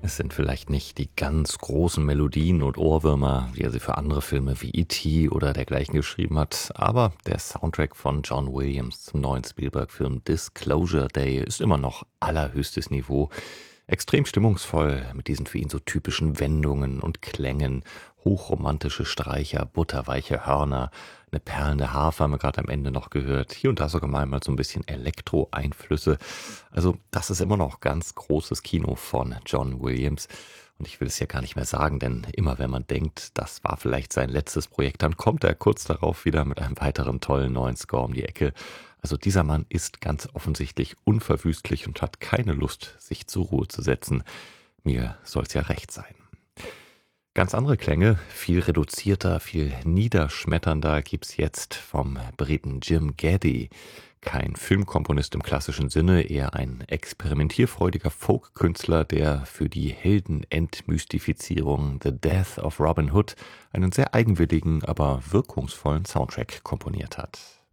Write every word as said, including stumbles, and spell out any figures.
Es sind vielleicht nicht die ganz großen Melodien und Ohrwürmer, wie er sie für andere Filme wie E T oder dergleichen geschrieben hat, aber der Soundtrack von John Williams zum neuen Spielberg-Film Disclosure Day ist immer noch allerhöchstes Niveau. Extrem stimmungsvoll mit diesen für ihn so typischen Wendungen und Klängen, hochromantische Streicher, butterweiche Hörner, eine perlende Harfe haben wir gerade am Ende noch gehört, hier und da sogar mal so ein bisschen Elektro-Einflüsse. Also das ist immer noch ganz großes Kino von John Williams. Und ich will es ja gar nicht mehr sagen, denn immer wenn man denkt, das war vielleicht sein letztes Projekt, dann kommt er kurz darauf wieder mit einem weiteren tollen neuen Score um die Ecke. Also dieser Mann ist ganz offensichtlich unverwüstlich und hat keine Lust, sich zur Ruhe zu setzen. Mir soll's ja recht sein. Ganz andere Klänge, viel reduzierter, viel niederschmetternder gibt's jetzt vom Briten Jim Geddy. Kein Filmkomponist im klassischen Sinne, eher ein experimentierfreudiger Folkkünstler, der für die Heldenentmystifizierung The Death of Robin Hood einen sehr eigenwilligen, aber wirkungsvollen Soundtrack komponiert hat.